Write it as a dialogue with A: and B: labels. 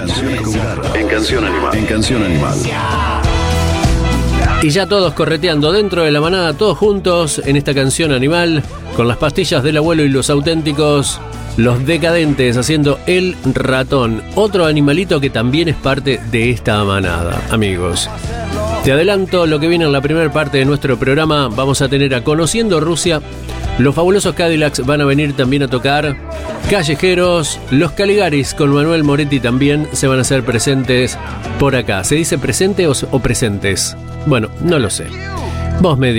A: Canciones con garra. En Canción Animal. En Canción Animal.
B: Y ya todos correteando dentro de la manada, todos juntos en esta Canción Animal, con las pastillas del abuelo y los auténticos, los decadentes, haciendo El Ratón, otro animalito que también es parte de esta manada, amigos. Te adelanto lo que viene en la primera parte de nuestro programa. Vamos a tener a Conociendo Rusia. Los fabulosos Cadillacs van a venir también a tocar. Callejeros, los Caligaris con Manuel Moretti también se van a hacer presentes por acá. ¿Se dice presente o presentes? Bueno, no lo sé. Vos me